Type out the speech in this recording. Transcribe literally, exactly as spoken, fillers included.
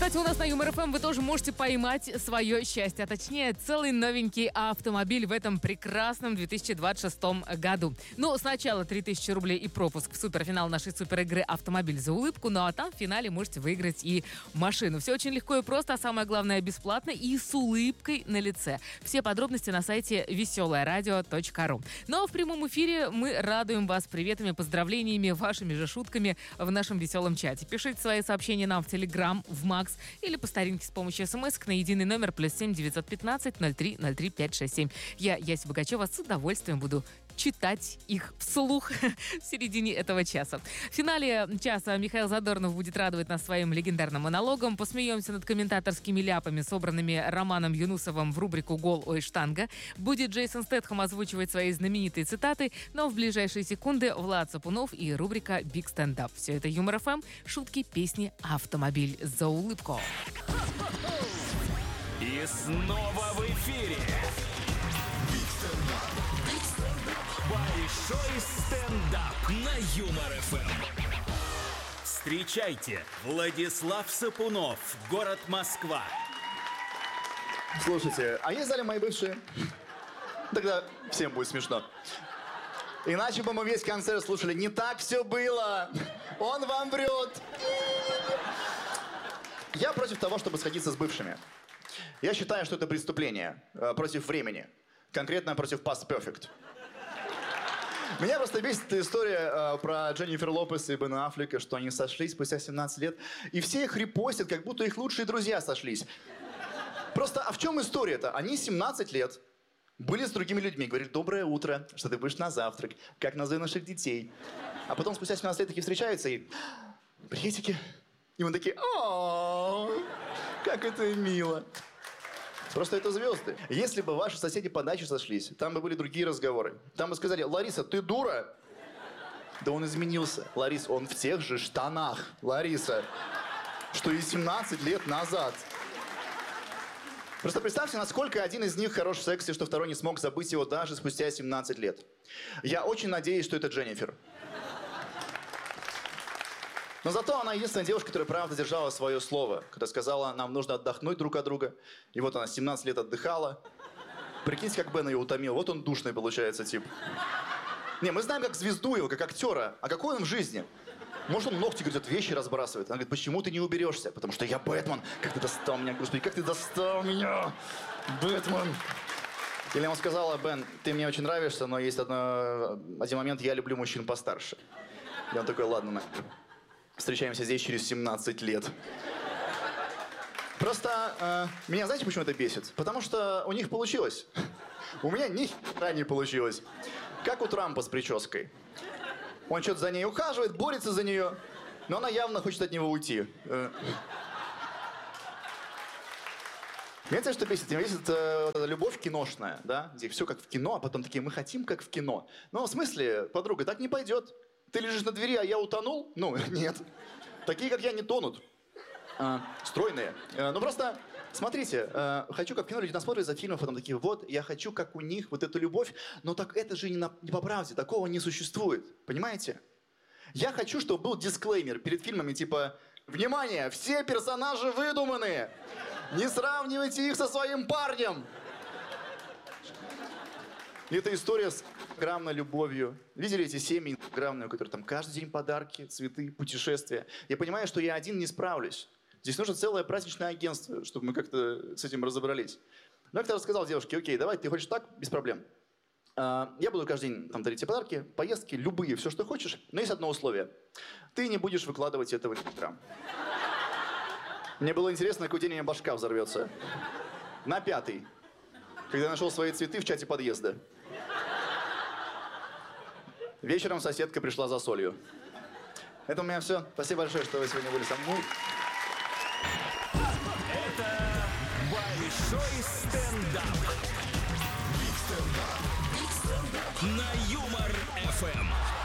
Кстати, у нас на Юмор ФМ вы тоже можете поймать свое счастье, а точнее целый новенький автомобиль в этом прекрасном две тысячи двадцать шестом году. Ну, сначала три тысячи рублей и пропуск в суперфинал нашей суперигры «Автомобиль за улыбку», ну а там в финале можете выиграть и машину. Все очень легко и просто, а самое главное бесплатно и с улыбкой на лице. Все подробности на сайте веселое радио точка ру. Ну а в прямом эфире мы радуем вас приветами, поздравлениями, вашими же шутками в нашем веселом чате. Пишите свои сообщения нам в Телеграм, в Макс или по старинке с помощью смс на единый номер плюс семь девятьсот пятнадцать ноль три ноль три пять шесть семь. Я, Яся Богачева, с удовольствием буду читать их вслух в середине этого часа. В финале часа Михаил Задорнов будет радовать нас своим легендарным монологом. Посмеемся над комментаторскими ляпами, собранными Романом Юнусовым в рубрику «Гол, ой, штанга». Будет Джейсон Стэтхэм озвучивать свои знаменитые цитаты, но в ближайшие секунды Влад Сапунов и рубрика «Биг стендап». Все это Юмор ФМ, шутки, песни, автомобиль за улыбку. И снова в эфире большой стендап на Юмор ФМ. Встречайте, Владислав Сапунов, город Москва. Слушайте, а есть в зале мои бывшие? Тогда всем будет смешно. Иначе бы мы весь концерт слушали. Не так все было. Он вам врет. Я против того, чтобы сходиться с бывшими. Я считаю, что это преступление э, против времени. Конкретно против Past Perfect. Меня просто бесит эта история э, про Дженнифер Лопес и Бена Аффлека, что они сошлись спустя семнадцать лет, и все их репостят, как будто их лучшие друзья сошлись. Просто, а в чем история-то? Они семнадцать лет были с другими людьми, говорили: доброе утро, что ты будешь на завтрак, как назови наших детей. А потом спустя семнадцать лет такие встречаются и: приветики. И мы такие: о, как это мило. Просто это звезды. Если бы ваши соседи по даче сошлись, там бы были другие разговоры. Там бы сказали: Лариса, ты дура? Да он изменился. Лариса, он в тех же штанах, Лариса, что и семнадцать лет назад. Просто представьте, насколько один из них хорош в сексе, что второй не смог забыть его даже спустя семнадцать лет. Я очень надеюсь, что это Дженнифер. Но зато она единственная девушка, которая правда держала свое слово, когда сказала: нам нужно отдохнуть друг от друга. И вот она семнадцать лет отдыхала. Прикиньте, как Бен ее утомил. Вот он душный получается тип. Не, мы знаем как звезду его, как актера. А какой он в жизни? Может, он ногти, говорит, вещи разбрасывает. Она говорит: почему ты не уберешься? Потому что я Бэтмен. Как ты достал меня, господи, как ты достал меня, Бэтмен. Или ему сказала: Бен, ты мне очень нравишься, но есть одно, один момент, я люблю мужчин постарше. И он такой: ладно, нахер. Встречаемся здесь через семнадцать лет. Просто э, меня, знаете, почему это бесит? Потому что у них получилось. У меня ни хера не получилось. Как у Трампа с прической. Он что-то за ней ухаживает, борется за нее, но она явно хочет от него уйти. Знаете, что бесит? Меня бесит э, любовь киношная, да? Где все как в кино, а потом такие: мы хотим как в кино. Ну, в смысле, подруга, так не пойдет. Ты лежишь на двери, а я утонул? Ну, нет. Такие, как я, не тонут. А, стройные. А, ну, просто, смотрите, а, хочу, как в кино, люди насмотрят за фильмов, потом такие: вот, я хочу, как у них, вот эту любовь, но так это же не, на, не по правде, такого не существует. Понимаете? Я хочу, чтобы был дисклеймер перед фильмами, типа: внимание, все персонажи выдуманные, не сравнивайте их со своим парнем. И это история с граммной любовью. Видели эти семьи граммные, у которых там каждый день подарки, цветы, путешествия? Я понимаю, что я один не справлюсь. Здесь нужно целое праздничное агентство, чтобы мы как-то с этим разобрались. Но я как-то рассказал девушке: окей, давай, ты хочешь так, без проблем. А, я буду каждый день там дарить тебе подарки, поездки, любые, все, что хочешь. Но есть одно условие. Ты не будешь выкладывать это в Инстаграм. Мне было интересно, какой день у меня башка взорвется. На пятый. Когда я нашел свои цветы в чате подъезда. Вечером соседка пришла за солью. Это у меня все. Спасибо большое, что вы сегодня были со мной. Это большой стендап. Биг стендап. На Юмор ФМ.